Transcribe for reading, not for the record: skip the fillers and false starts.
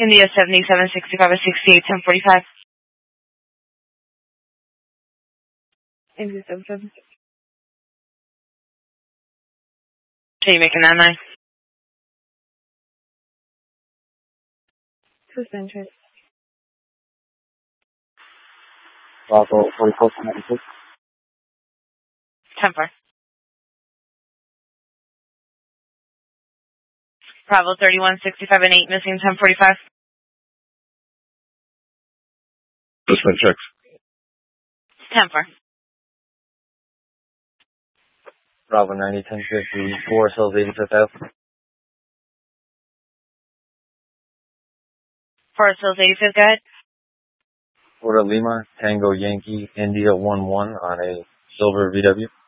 India 7765 68 1045. India 77. Can you make a 99? Who's the interest? Bravo 4496. 10-4. Bravo 3165 and 8 missing 1045. Suspend checks. 10-4. Bravo 90 1054 cells 85th Ave. Forest Hills 85th, go ahead. Florida Lima Tango Yankee India 11 on a silver VW.